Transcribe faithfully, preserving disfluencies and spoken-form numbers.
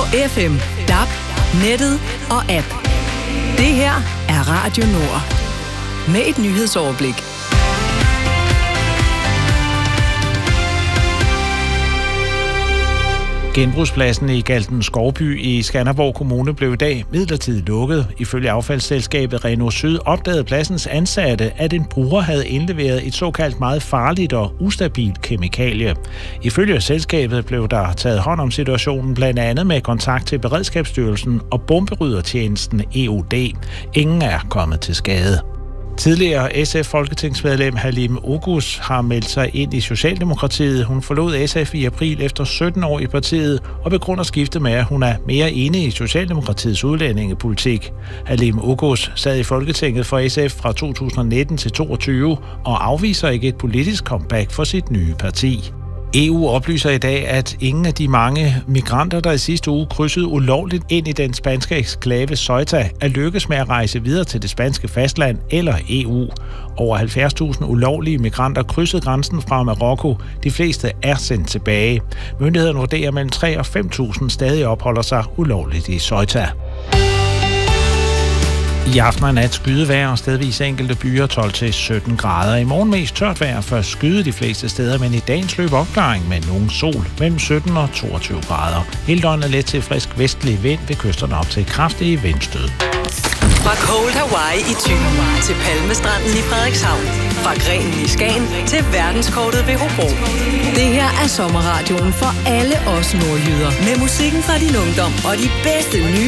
F M, D A B, nettet og app. Det her er Radio Nord. Med et nyhedsoverblik. Genbrugspladsen i Galten Skovby i Skanderborg Kommune blev i dag midlertidigt lukket. Ifølge affaldsselskabet Renault Syd opdagede pladsens ansatte, at en bruger havde indleveret et såkaldt meget farligt og ustabilt kemikalie. Ifølge selskabet blev der taget hånd om situationen, blandt andet med kontakt til Beredskabsstyrelsen og bomberyddertjenesten E O D. Ingen er kommet til skade. Tidligere S F-folketingsmedlem Halime Oguz har meldt sig ind i Socialdemokratiet. Hun forlod S F i april efter sytten år i partiet og begrunder skiftet med, at hun er mere enig i Socialdemokratiets udlændingepolitik. Halime Oguz sad i Folketinget for S F fra to tusind nitten til toogtyve og afviser ikke et politisk comeback for sit nye parti. E U oplyser i dag, at ingen af de mange migranter, der i sidste uge krydsede ulovligt ind i den spanske eksklave Ceuta, er lykkes med at rejse videre til det spanske fastland eller E U. Over halvfjerds tusind ulovlige migranter krydsede grænsen fra Marokko. De fleste er sendt tilbage. Myndighederne vurderer, at mellem tre og fem tusind stadig opholder sig ulovligt i Ceuta. I aften og nat skydevejr og stedvis enkelte byer tolv til sytten grader. I morgen mest tørt vejr for skyde de fleste steder, men i dagens løb opklaring med nogen sol mellem sytten og toogtyve grader. Hele døgnet let til frisk vestlig vind ved kysterne op til kraftige vindstød. Fra Cold Hawaii i Thy til Palmestranden i Frederikshavn. Fra Grenen i Skagen til verdenskortet ved Hobro. Det her er sommerradioen for alle os nordjyder. Med musikken fra din ungdom og de bedste nye